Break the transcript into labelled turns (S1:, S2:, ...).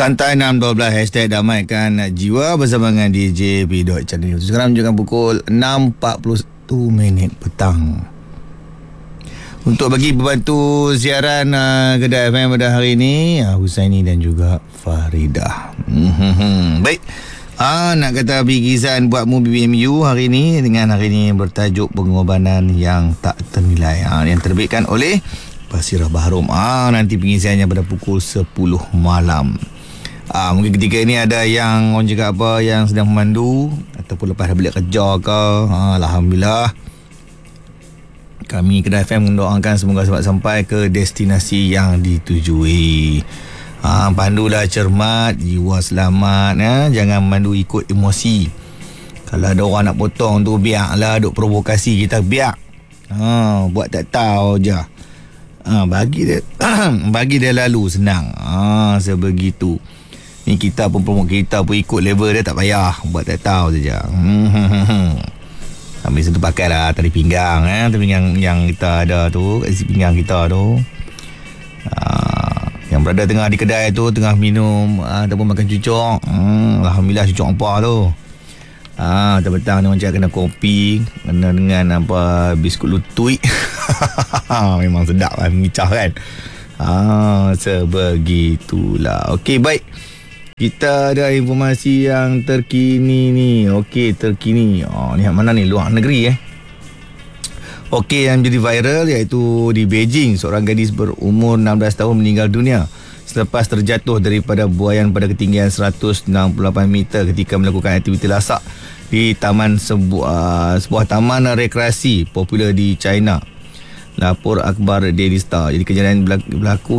S1: Santai 6.12 Hashtag damaikan jiwa bersama dengan DJ P. Channel. Sekarang menunjukkan pukul 6.41 petang. Untuk bagi pembantu siaran Kedah FM pada hari ini, Husaini dan juga Faridah. Baik. Nak kata bikisan buatmu BBMU hari ini dengan hari ini bertajuk pengorbanan yang tak ternilai. Yang terbitkan oleh Pasirah Bahrom. Nanti pengisiannya pada pukul 10 malam. Mungkin ketika ini ada yang orang cakap apa, yang sedang memandu ataupun lepas dah balik kerja ke. Alhamdulillah, kami Kedah FM mendoakan semoga sampai ke destinasi yang ditujui. Pandulah cermat, jiwa selamat, jangan mandu ikut emosi. Kalau ada orang nak potong tu, biarlah, duk provokasi kita, biar. Buat tak tahu je. Bagi dia bagi dia lalu senang. Sebegitu. Ni kita pun promote, kita pun ikut level dia, tak payah buat tak tahu saja. Habis itu pakailah tali pinggang, tali pinggang yang kita ada tu, kat sisi pinggang kita tu. Yang berada tengah di kedai tu, tengah minum ataupun makan cucuk. Alhamdulillah, cucuk apa tu? Petang ni macam kena kopi, kena dengan apa, biskut lutui. Memang sedap kan, micah kan. Sebegitulah. Okey, baik. Kita ada informasi yang terkini ni. Okey, terkini. Ni mana ni? Luar negeri Okey, yang jadi viral iaitu di Beijing, seorang gadis berumur 16 tahun meninggal dunia selepas terjatuh daripada buaian pada ketinggian 168 meter ketika melakukan aktiviti lasak di taman sebuah taman rekreasi popular di China. Lapor akhbar Daily Star. Jadi kejadian berlaku